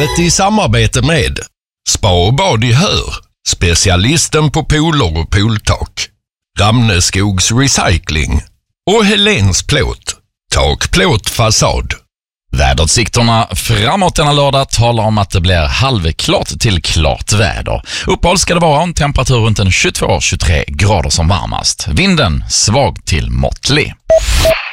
programmet i samarbete med Spa och bad i Hör, specialisten på pooler och pooltak, Ramneskogs Recycling och Helens Plåt, takplåt fasad. Väderutsikterna framåt denna lördag talar om att det blir halvklart till klart väder. Uppehåll ska det vara, en temperatur runt en 22-23 grader som varmast. Vinden svag till måttlig.